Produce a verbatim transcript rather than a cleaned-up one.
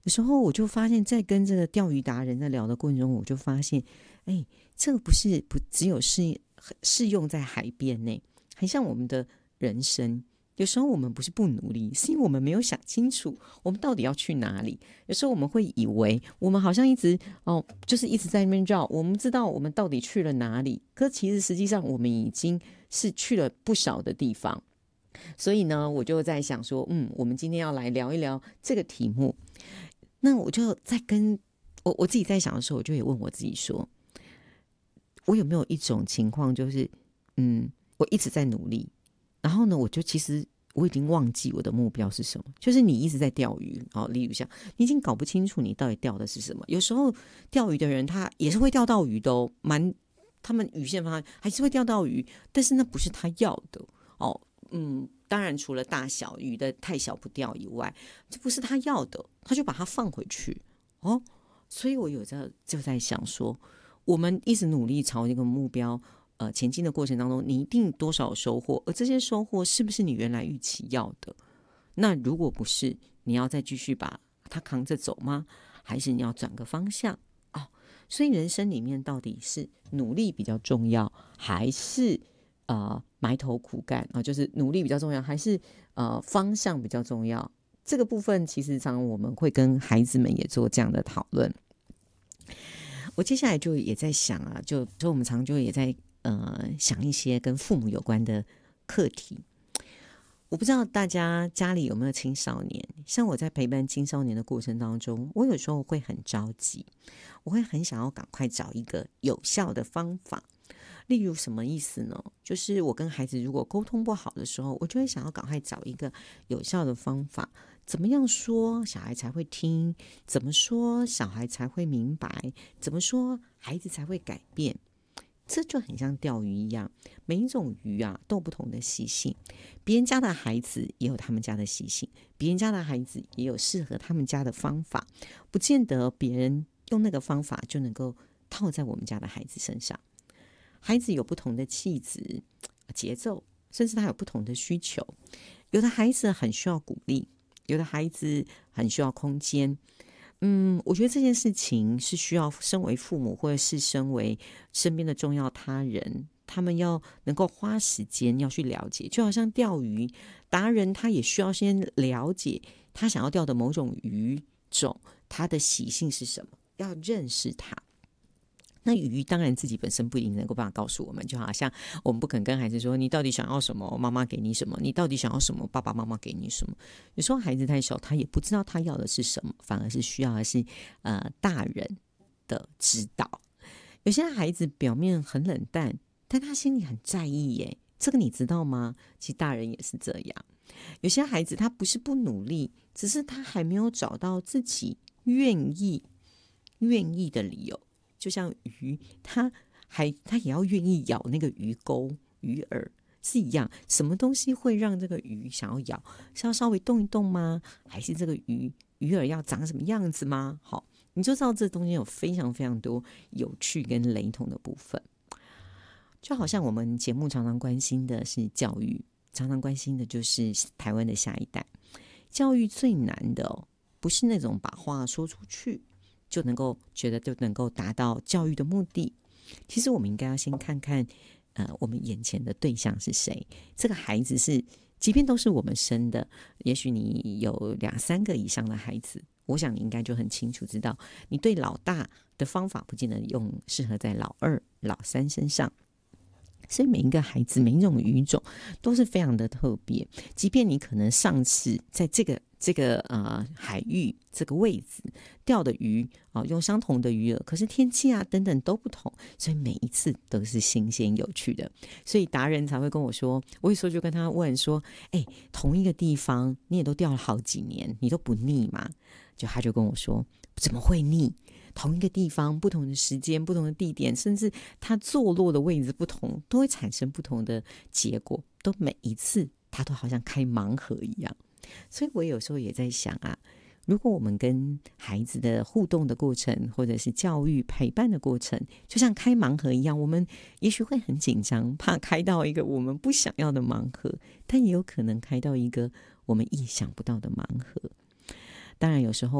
有时候我就发现，在跟这个钓鱼达人在聊的过程中，我就发现，哎，这个不是不只有适适用在海边呢，很像我们的人生。有时候我们不是不努力，是因为我们没有想清楚我们到底要去哪里。有时候我们会以为我们好像一直哦，就是一直在那边绕，我们知道我们到底去了哪里，可其实实际上我们已经是去了不少的地方。所以呢，我就在想说，嗯，我们今天要来聊一聊这个题目。那我就在跟我我自己在想的时候，我就也问我自己说，我有没有一种情况，就是嗯，我一直在努力，然后呢，我就其实我已经忘记我的目标是什么。就是你一直在钓鱼，哦，例如像你已经搞不清楚你到底钓的是什么。有时候钓鱼的人他也是会钓到鱼的哦，蛮他们鱼线方向还是会钓到鱼，但是那不是他要的哦。嗯，当然除了大小鱼的太小不钓以外，这不是他要的，他就把它放回去哦。所以我有在就在想说，我们一直努力朝一个目标呃前进的过程当中，你一定多少收获，而这些收获是不是你原来预期要的？那如果不是，你要再继续把它扛着走吗？还是你要转个方向？哦，所以人生里面到底是努力比较重要，还是呃埋头苦干啊？就是努力比较重要，还是呃方向比较重要？这个部分其实常常我们会跟孩子们也做这样的讨论。我接下来就也在想啊，就就我们常常就也在呃想一些跟父母有关的课题。我不知道大家家里有没有青少年，像我在陪伴青少年的过程当中，我有时候会很着急，我会很想要赶快找一个有效的方法。例如什么意思呢？就是我跟孩子如果沟通不好的时候，我就会想要赶快找一个有效的方法，怎么样说小孩才会听，怎么说小孩才会明白，怎么说孩子才会改变。这就很像钓鱼一样，每一种鱼啊都有不同的习性，别人家的孩子也有他们家的习性，别人家的孩子也有适合他们家的方法，不见得别人用那个方法就能够套在我们家的孩子身上。孩子有不同的气质、节奏，甚至他有不同的需求。有的孩子很需要鼓励，有的孩子很需要空间。嗯，我觉得这件事情是需要身为父母或者是身为身边的重要他人，他们要能够花时间要去了解。就好像钓鱼达人，他也需要先了解他想要钓的某种鱼种，它的习性是什么，要认识它。那鱼当然自己本身不一定能够办法告诉我们，就好像我们不肯跟孩子说你到底想要什么，妈妈给你什么，你到底想要什么，爸爸妈妈给你什么。有时候孩子太小，他也不知道他要的是什么，反而是需要的是呃大人的指导。有些孩子表面很冷淡，但他心里很在意耶，这个你知道吗？其实大人也是这样。有些孩子他不是不努力，只是他还没有找到自己愿意愿意的理由。就像鱼，它还它也要愿意咬那个鱼钩、鱼饵是一样。什么东西会让这个鱼想要咬？是要稍微动一动吗？还是这个鱼鱼饵要长什么样子吗？好，你就知道这中间有非常非常多有趣跟雷同的部分。就好像我们节目常常关心的是教育，常常关心的就是台湾的下一代。教育最难的哦，不是那种把话说出去就能够觉得就能够达到教育的目的。其实我们应该要先看看呃，我们眼前的对象是谁。这个孩子是即便都是我们生的，也许你有两三个以上的孩子，我想你应该就很清楚知道，你对老大的方法不见得用适合在老二老三身上。所以每一个孩子每一种鱼种都是非常的特别，即便你可能上次在这个这个呃海域这个位置钓的鱼啊、呃，用相同的鱼饵，可是天气啊等等都不同，所以每一次都是新鲜有趣的。所以达人才会跟我说，我有时候就跟他问说，哎，同一个地方你也都钓了好几年，你都不腻吗？就他就跟我说，怎么会腻？同一个地方不同的时间不同的地点，甚至它坐落的位置不同，都会产生不同的结果，都每一次它都好像开盲盒一样。所以我有时候也在想啊，如果我们跟孩子的互动的过程，或者是教育陪伴的过程，就像开盲盒一样，我们也许会很紧张，怕开到一个我们不想要的盲盒，但也有可能开到一个我们意想不到的盲盒。当然有时候